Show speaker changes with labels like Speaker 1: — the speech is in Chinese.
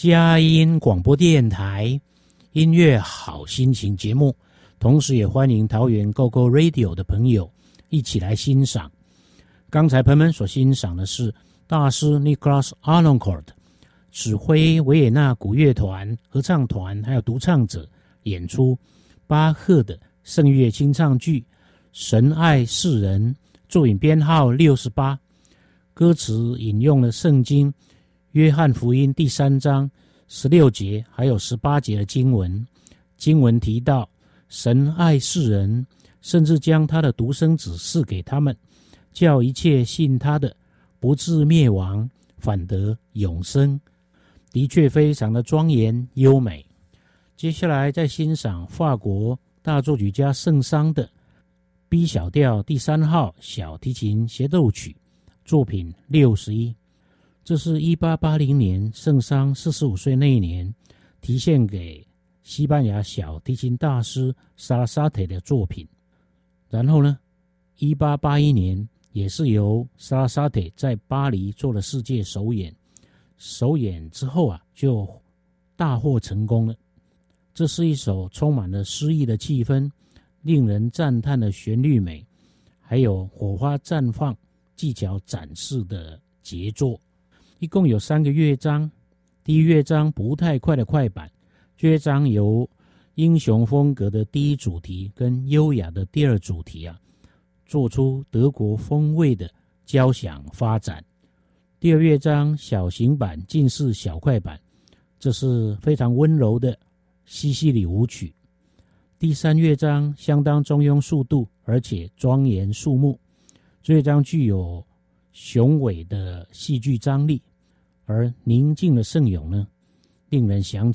Speaker 1: 佳音广播电台音乐好心情节目，同时也欢迎桃园 GoGo Radio 的朋友一起来欣赏。刚才朋友们所欣赏的是大师 Niklas Arnoncourt 指挥维也纳古乐团、合唱团还有独唱者演出巴赫的圣乐清唱剧《神爱世人》，作品编号68，歌词引用了圣经约翰福音第3章16节还有18节的经文。经文提到神爱世人，甚至将他的独生子赐给他们，叫一切信他的不至灭亡，反得永生。的确非常的庄严优美。接下来再欣赏法国大作曲家圣桑的 B 小调第3号小提琴协奏曲，作品61。这是1880年圣桑45岁那一年题献给西班牙小提琴大师萨拉萨特的作品。然后呢，1881年也是由萨拉萨特在巴黎做了世界首演，首演之后啊，就大获成功了。这是一首充满了诗意的气氛，令人赞叹的旋律美，还有火花绽放、技巧展示的杰作。一共有3个乐章，第一乐章不太快的快板，乐章由英雄风格的第一主题跟优雅的第二主题啊，做出德国风味的交响发展。第二乐章小型版近似小快板，这是非常温柔的西西里舞曲。第三乐章相当中庸速度，而且庄严肃穆，这乐章具有雄伟的戏剧张力，而宁静的圣咏呢，令人想